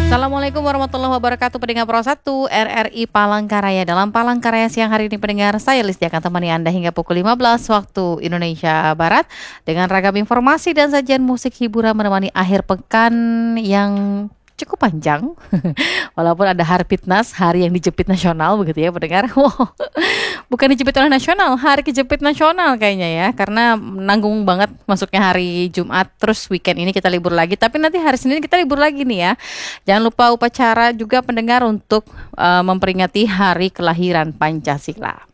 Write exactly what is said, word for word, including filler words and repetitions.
Assalamualaikum warahmatullahi wabarakatuh, pendengar Pro satu R R I Palangkaraya. Dalam Palangkaraya siang hari ini, pendengar, saya Listi akan temani Anda hingga pukul lima belas waktu Indonesia Barat dengan ragam informasi dan sajian musik hiburan menemani akhir pekan yang cukup panjang. Walaupun ada Hari Fitnas, hari yang dijepit nasional begitu ya pendengar. Wow. Bukan dijepit oleh nasional, hari kejepit nasional kayaknya ya. Karena nanggung banget masuknya hari Jumat, terus weekend ini kita libur lagi. Tapi nanti hari Senin kita libur lagi nih ya. Jangan lupa upacara juga pendengar untuk uh, memperingati hari kelahiran Pancasila.